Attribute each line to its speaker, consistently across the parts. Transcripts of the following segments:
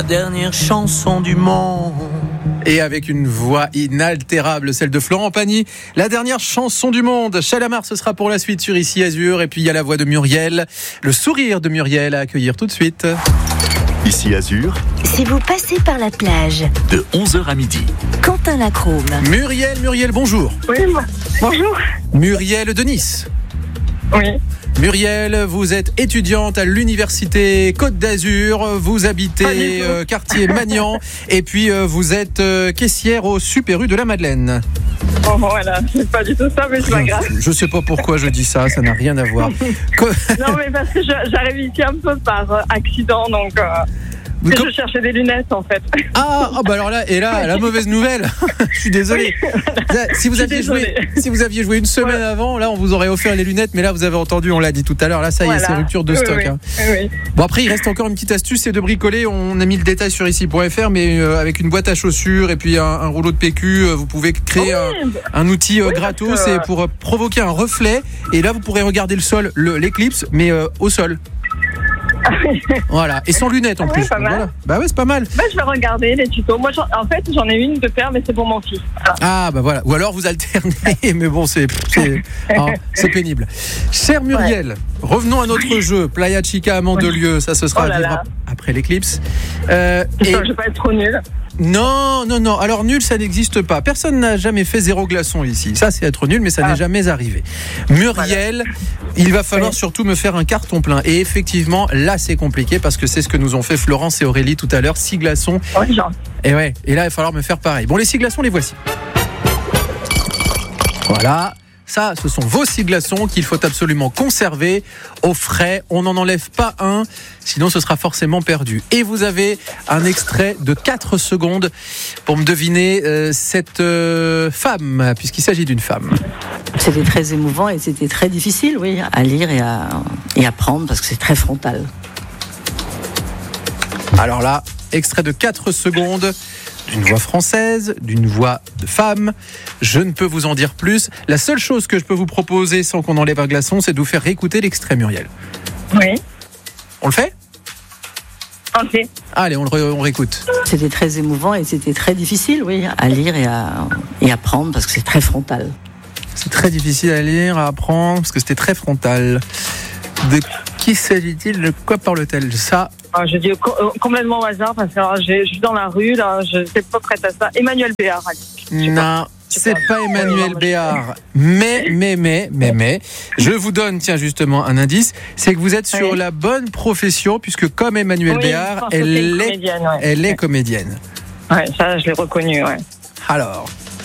Speaker 1: dernière chanson du monde.
Speaker 2: Et avec une voix inaltérable, celle de Florent Pagny, la dernière chanson du monde. Chalamar, ce sera pour la suite sur Ici Azur. Et puis il y a la voix de Muriel, le sourire de Muriel à accueillir tout de suite.
Speaker 3: Ici Azur,
Speaker 4: Si vous passez par la plage,
Speaker 3: de 11h à midi.
Speaker 4: Quentin Lacrome.
Speaker 2: Muriel, bonjour.
Speaker 5: Oui, bonjour.
Speaker 2: Muriel de Nice.
Speaker 5: Oui.
Speaker 2: Muriel, vous êtes étudiante à l'université Côte d'Azur, vous habitez quartier Magnan et puis vous êtes caissière au Super U de la Madeleine.
Speaker 5: Bon, voilà, c'est pas du tout ça, mais c'est pas grave.
Speaker 2: Je sais pas pourquoi je dis ça n'a rien à voir.
Speaker 5: Non, mais parce que j'arrive ici un peu par accident, donc je cherchais des lunettes en fait.
Speaker 2: Ah, bah alors là, et là, la mauvaise nouvelle, je suis désolé. Si vous aviez joué une semaine avant, là on vous aurait offert les lunettes, mais là vous avez entendu, on l'a dit tout à l'heure, là ça y est, c'est rupture de stock.
Speaker 5: Oui.
Speaker 2: Hein.
Speaker 5: Oui.
Speaker 2: Bon, après il reste encore une petite astuce, c'est de bricoler. On a mis le détail sur ici.fr, mais avec une boîte à chaussures et puis un rouleau de PQ, vous pouvez créer un outil gratos et pour provoquer un reflet. Et là vous pourrez regarder le sol, l'éclipse, mais au sol. Voilà, et sans lunettes en plus.
Speaker 5: Pas mal.
Speaker 2: Voilà. Bah ouais, c'est pas mal.
Speaker 5: Bah, je vais regarder les tutos. Moi, j'en ai une de paire, mais c'est pour mon fils.
Speaker 2: Ah bah voilà, ou alors vous alternez, mais bon c'est pénible. Chère Muriel, revenons à notre jeu Playa Chica à Mandelieu, ça ce sera à vivre après l'éclipse.
Speaker 5: Je vais pas être trop nulle.
Speaker 2: Non, alors nul ça n'existe pas. Personne n'a jamais fait zéro glaçon ici. Ça c'est être nul, mais ça n'est jamais arrivé. Muriel, il va falloir surtout me faire un carton plein. Et effectivement, là c'est compliqué parce que c'est ce que nous ont fait Florence et Aurélie tout à l'heure, 6 glaçons. Et là il va falloir me faire pareil. Bon, les 6 glaçons, les voici. Voilà. Ça, ce sont vos 6 glaçons qu'il faut absolument conserver au frais. On n'en enlève pas un, sinon ce sera forcément perdu. Et vous avez un extrait de 4 secondes pour me deviner cette femme, puisqu'il s'agit d'une femme.
Speaker 6: C'était très émouvant et c'était très difficile, oui, à lire et à prendre parce que c'est très frontal.
Speaker 2: Alors là, extrait de 4 secondes. D'une voix française, d'une voix de femme. Je ne peux vous en dire plus. La seule chose que je peux vous proposer sans qu'on enlève un glaçon, c'est de vous faire réécouter l'extrait, Muriel.
Speaker 5: Oui.
Speaker 2: On le fait ?
Speaker 5: Ok.
Speaker 2: Allez, on réécoute.
Speaker 6: C'était très émouvant et c'était très difficile, oui, à lire et à prendre parce que c'est très frontal.
Speaker 2: C'est très difficile à lire, à apprendre, parce que c'était très frontal. De qui s'agit-il ? De quoi parle-t-elle ? Ça.
Speaker 5: Je dis complètement au hasard parce que je suis dans la rue, là, je n'étais pas prête à ça. Emmanuel Béard.
Speaker 2: Non, c'est pas Emmanuel Béard. Mais, je vous donne, tiens, justement, un indice, c'est que vous êtes sur la bonne profession, puisque comme Emmanuel Béard, elle est comédienne.
Speaker 5: Ouais, ça, je l'ai reconnu, ouais.
Speaker 2: Alors.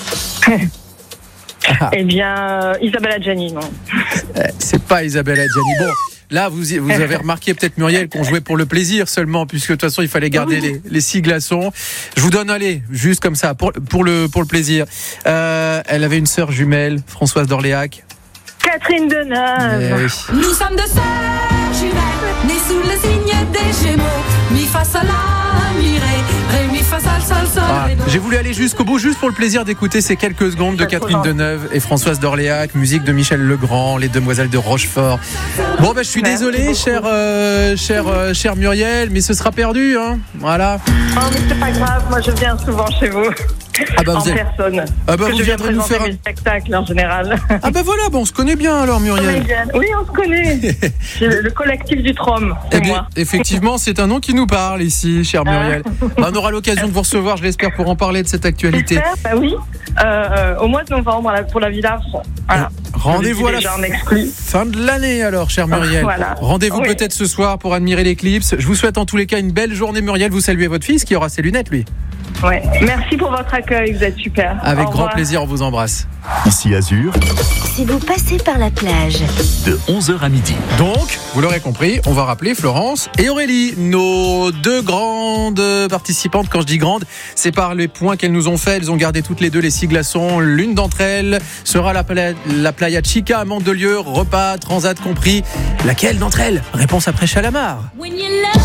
Speaker 5: Eh bien, Isabelle Adjani, non.
Speaker 2: C'est pas Isabelle Adjani. Bon. Là, vous avez remarqué peut-être, Muriel, qu'on jouait pour le plaisir seulement, puisque de toute façon, il fallait garder les 6 glaçons. Je vous donne, allez, juste comme ça, pour le plaisir. Elle avait une sœur jumelle, Françoise d'Orléac.
Speaker 5: Catherine Deneuve.
Speaker 2: Oui.
Speaker 7: Nous sommes deux sœurs jumelles, nées sous le signe des Gémeaux. Mi fa sol la mi ré mi fa sol sol sol.
Speaker 2: J'ai voulu aller jusqu'au bout, juste pour le plaisir d'écouter ces quelques secondes de Catherine Deneuve et Françoise d'Orléac, musique de Michel Legrand, les Demoiselles de Rochefort. Bon, je suis désolé, chère Muriel, mais ce sera perdu, hein. Voilà.
Speaker 5: Oh, mais c'est pas grave, moi je viens souvent chez vous. Personne.
Speaker 2: Vous viendrez nous faire
Speaker 5: un spectacle en général.
Speaker 2: Voilà, on se connaît bien alors, Muriel.
Speaker 5: Oui, on se connaît. Le collectif du Trom, c'est moi.
Speaker 2: Effectivement, c'est un nom qui nous parle ici, chère Muriel. On aura l'occasion de vous recevoir, je l'espère, pour en parler de cette actualité.
Speaker 5: J'espère, oui. Au mois de novembre, pour la Villa Arson. Voilà.
Speaker 2: Rendez-vous à la fin de l'année alors, chère Muriel.
Speaker 5: Voilà.
Speaker 2: Rendez-vous peut-être ce soir pour admirer l'éclipse. Je vous souhaite en tous les cas une belle journée, Muriel. Vous saluez votre fils qui aura ses lunettes, lui.
Speaker 5: Ouais. Merci pour votre accueil, vous êtes super.
Speaker 2: Avec grand plaisir, on vous embrasse.
Speaker 3: Ici Azur,
Speaker 4: Si vous passez par la plage,
Speaker 3: de 11h à midi.
Speaker 2: Donc, vous l'aurez compris, on va rappeler Florence et Aurélie, nos 2 grandes participantes. Quand je dis grandes, c'est par les points qu'elles nous ont fait. Elles ont gardé toutes les 2 les 6 glaçons. L'une d'entre elles sera la Playa Chica à Mandelieu, repas, transat compris. Laquelle d'entre elles ? Réponse après Chalamar.